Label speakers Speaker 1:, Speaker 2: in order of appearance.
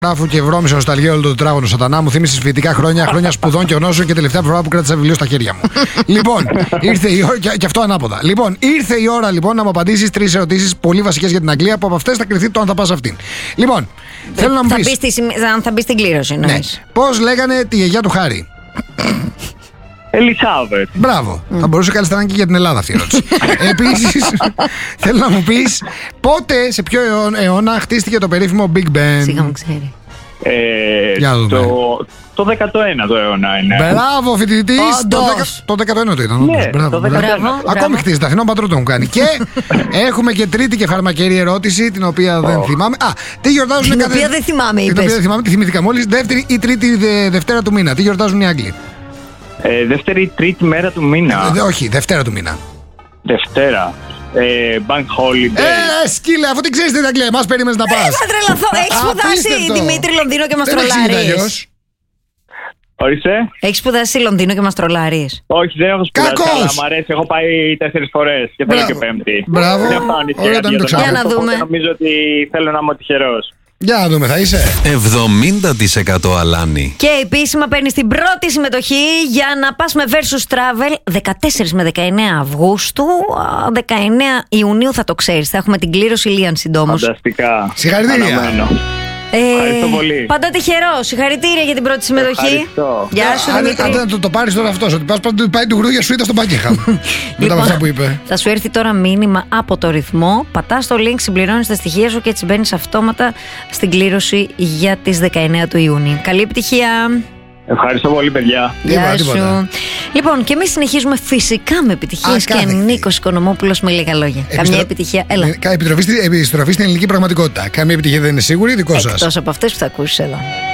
Speaker 1: Γράφω και βρώμισε νοσταλγία όλο το τετράγωνο σατανά. Μου θύμισε φοιτητικά χρόνια σπουδών και γνώσεων και τελευταία φορά που κράτησα βιβλίο στα χέρια μου. Λοιπόν, ήρθε η ώρα. Και αυτό ανάποδα. Λοιπόν, ήρθε η ώρα λοιπόν να μου απαντήσεις 3 ερωτήσεις πολύ βασικές για την Αγγλία. Από αυτές θα κρυφτεί το αν θα πας αυτήν. Λοιπόν, θέλω να μου πεις.
Speaker 2: Αν θα μπει στην κλήρωση, ναι.
Speaker 1: Πώς λέγανε τη γιαγιά του Χάρη?
Speaker 3: Ελισάβετ.
Speaker 1: Μπράβο. Θα μπορούσε καλύτερα να είναι και για την Ελλάδα αυτή η ερώτηση. Επίσης, θέλω να μου πεις πότε, σε ποιο αιώνα χτίστηκε το περίφημο Big Ben?
Speaker 2: Σίγα μου ξέρει.
Speaker 3: Το 19ο αιώνα είναι.
Speaker 1: Μπράβο, φοιτητής. Το 19ο το ήταν.
Speaker 3: Ναι,
Speaker 1: μπράβο. Ακόμη χτίζεται. Αθηνών πατρών μου κάνει. Και έχουμε και τρίτη και φαρμακερή ερώτηση, την οποία δεν θυμάμαι. Τι γιορτάζουν
Speaker 2: Την οποία δεν θυμάμαι, είπες.
Speaker 1: Την οποία δεν θυμάμαι, τη θυμήθηκα μόλις. Δεύτερη ή τρίτη Δευτέρα του μήνα. Τι γιορτάζουν οι Άγγλοι?
Speaker 3: Δεύτερη ή τρίτη μέρα του μήνα.
Speaker 1: Όχι, Δευτέρα του μήνα.
Speaker 3: Δευτέρα. Bank holiday.
Speaker 1: Σκύλε, αφού την ξέρεις την Αγγλία, μας περίμενες να πας.
Speaker 2: Θα τρελαθώ. Έχεις σπουδάσει Δημήτρη Λονδίνο και μας τρολάρεις?
Speaker 3: Ορίστε.
Speaker 2: Έχεις σπουδάσει Λονδίνο και μας τρολάρεις?
Speaker 3: Όχι, δεν έχω σπουδάσει. Αλλά μ' αρέσει, έχω πάει 4 φορές και θέλω και 5η.
Speaker 1: Μπράβο.
Speaker 2: Για να δούμε.
Speaker 3: Νομίζω ότι θέλω να είμαι τυχερός.
Speaker 1: Για να δούμε, θα είσαι
Speaker 4: 70% Αλάνη.
Speaker 2: Και επίσημα παίρνεις την πρώτη συμμετοχή για να πας με Versus Travel 14 με 19 Αυγούστου. 19 Ιουνίου θα το ξέρεις. Θα έχουμε την κλήρωση Λίαν συντόμως.
Speaker 3: Φανταστικά.
Speaker 1: Συγχαρητήρια.
Speaker 3: Ευχαριστώ πολύ.
Speaker 2: Πάντα τυχερό. Συγχαρητήρια για την πρώτη συμμετοχή.
Speaker 3: Ευχαριστώ.
Speaker 2: Γεια σου, Δημήτρη.
Speaker 1: Αν το πάρεις τώρα αυτός, ότι πας πάντα πάει του γρούδια σου, ήταν στο Buckingham. Μετά από αυτά που είπε.
Speaker 2: Θα σου έρθει τώρα μήνυμα από το ρυθμό. Πατάς το link, συμπληρώνεις τα στοιχεία σου και έτσι μπαίνεις αυτόματα στην κλήρωση για τις 19 του Ιούνιου. Καλή επιτυχία.
Speaker 3: Ευχαριστώ πολύ, παιδιά.
Speaker 2: Γεια σου. Λοιπόν, και εμείς συνεχίζουμε φυσικά με επιτυχίες και Νίκος Οικονομόπουλος με λίγα λόγια. Καμιά επιτυχία. Έλα.
Speaker 1: Επιστροφή στην ελληνική πραγματικότητα. Καμία επιτυχία δεν είναι σίγουρη, δικό σας.
Speaker 2: Εκτός από αυτές που θα ακούσεις εδώ.